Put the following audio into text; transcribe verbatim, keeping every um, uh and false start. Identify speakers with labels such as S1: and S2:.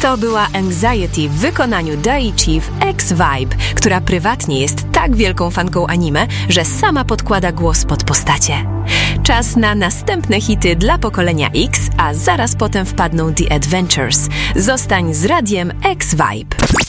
S1: To była Anxiety w wykonaniu Daichi w X-Vibe, która prywatnie jest tak wielką fanką anime, że sama podkłada głos pod postacie. Czas na następne hity dla pokolenia X, a zaraz potem wpadną The Adventures. Zostań z radiem X-Vibe.